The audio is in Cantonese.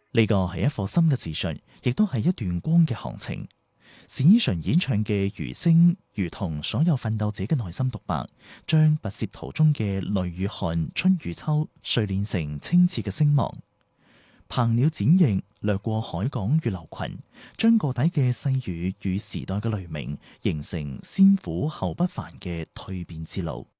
呢個係一顆心嘅自信，亦都係一段光嘅行程。冼依純演唱嘅餘聲，如同所有奮鬥者嘅內心獨白，將跋涉途中嘅淚與汗、春與秋，錘煉成清澈嘅聲望。鵬鳥展翼，掠過海港與流群，將個體嘅細語與時代嘅雷鳴，形成先苦後不凡嘅蛻變之路。